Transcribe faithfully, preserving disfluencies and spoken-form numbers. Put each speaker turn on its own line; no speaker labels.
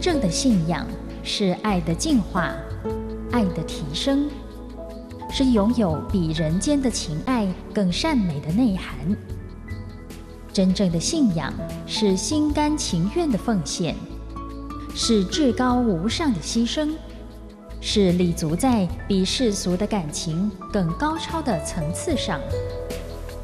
正的信仰是爱的进化，爱的提升，是拥有比人间的情爱更善美的内涵。真正的信仰是心甘情愿的奉献，是至高无上的牺牲，是立足在比世俗的感情更高超的层次上。